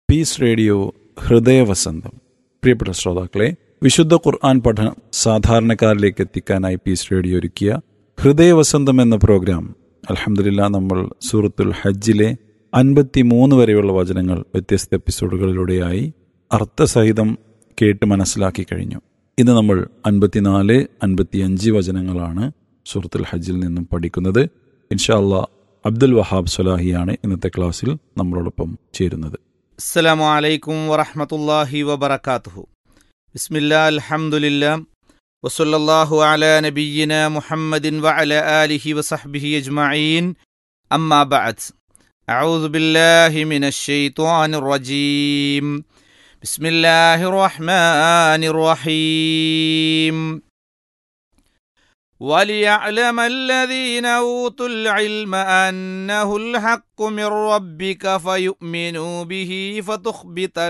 Piece radio ഹൃദയവസന്തം. പ്രിയപ്പെട്ട ശ്രോതാക്കളെ, വിശുദ്ധ ഖുർആൻ പഠനം സാധാരണക്കാരിലേക്ക് എത്തിക്കാനായി പീസ് റേഡിയോ ഒരുക്കിയ ഹൃദയവസന്തം എന്ന പ്രോഗ്രാം അൽഹംദുലില്ലാ നമ്മൾ സൂറത്തുൽ ഹജ്ജിലെ 53 വരെയുള്ള വചനങ്ങൾ വ്യത്യസ്ത എപ്പിസോഡുകളിലൂടെയായി അർത്ഥസഹിതം കേട്ട് മനസ്സിലാക്കി കഴിഞ്ഞു. ഇന്ന് നമ്മൾ 54, 55 വചനങ്ങളാണ് സൂറത്തുൽ ഹജ്ജിൽ നിന്നും പഠിക്കുന്നത്. ഇൻഷാ അല്ലാ അബ്ദുൽ വഹാബ് സ്വലാഹിയാണ് ഇന്നത്തെ ക്ലാസ്സിൽ നമ്മളോടൊപ്പം ചേരുന്നത്. അസ്സലാമു അലൈക്കും വറഹ്മത്തുള്ളാഹി വബറകാതുഹു. ബിസ്മില്ലാ അൽഹംദുലില്ലാ വസല്ലല്ലാഹു അലാ നബിയ്യിനാ മുഹമ്മദിൻ വഅലാ ആലിഹി വസഹ്ബിഹി അജ്മഈൻ. അമ്മാ ബഅദ്. അഊദു ബില്ലാഹി മിനശ് ശൈത്വാനിർ റജീം. ബിസ്മില്ലാഹിർ റഹ്മാനിർ റഹീം. وَلِيَعْلَمَ الَّذِينَ أُوتُوا الْعِلْمَ أَنَّهُ الْحَقُّ مِنْ رَبِّكَ فَيُؤْمِنُوا بِهِ فَتُخْبِتَ